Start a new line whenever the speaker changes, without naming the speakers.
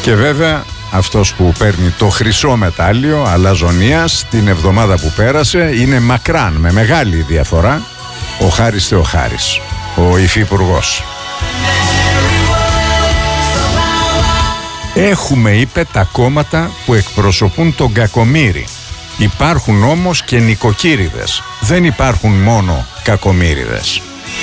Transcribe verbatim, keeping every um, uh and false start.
Και βέβαια αυτός που παίρνει το χρυσό μετάλλιο αλαζονίας την εβδομάδα που πέρασε είναι μακράν, με μεγάλη διαφορά, ο Χάρης Θεοχάρης, ο υφυπουργός. Έχουμε, είπε, τα κόμματα που εκπροσωπούν τον κακομοίρη. Υπάρχουν όμως και νοικοκύριδες. Δεν υπάρχουν μόνο κακομοίριδες.